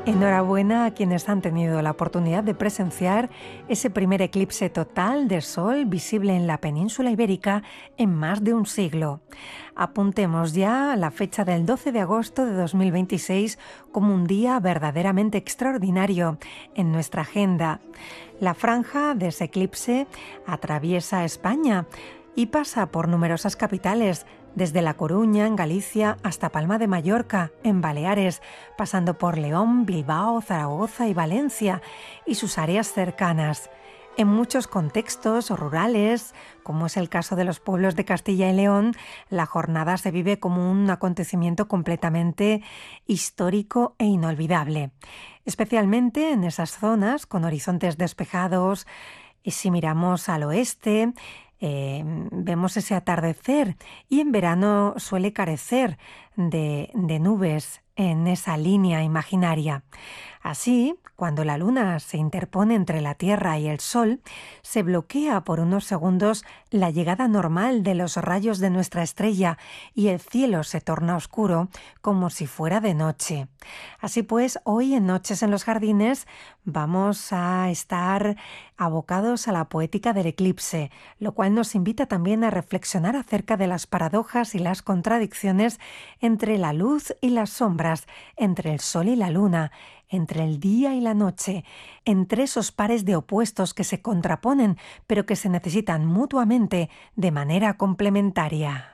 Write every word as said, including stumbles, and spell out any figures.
Enhorabuena a quienes han tenido la oportunidad de presenciar ese primer eclipse total de Sol visible en la península ibérica en más de un siglo. Apuntemos ya la fecha del doce de agosto de dos mil veintiséis como un día verdaderamente extraordinario en nuestra agenda. La franja de ese eclipse atraviesa España y pasa por numerosas capitales, desde La Coruña, en Galicia, hasta Palma de Mallorca, en Baleares, pasando por León, Bilbao, Zaragoza y Valencia, y sus áreas cercanas. En muchos contextos rurales, como es el caso de los pueblos de Castilla y León, la jornada se vive como un acontecimiento completamente histórico e inolvidable. Especialmente en esas zonas con horizontes despejados, y si miramos al oeste, Eh, vemos ese atardecer y en verano suele carecer de, de nubes en esa línea imaginaria. Así, cuando la luna se interpone entre la Tierra y el Sol, se bloquea por unos segundos la llegada normal de los rayos de nuestra estrella y el cielo se torna oscuro como si fuera de noche. Así pues, hoy en Noches en los Jardines vamos a estar abocados a la poética del eclipse, lo cual nos invita también a reflexionar acerca de las paradojas y las contradicciones entre la luz y las sombras, entre el Sol y la Luna, entre el día y la noche, entre esos pares de opuestos que se contraponen, pero que se necesitan mutuamente de manera complementaria.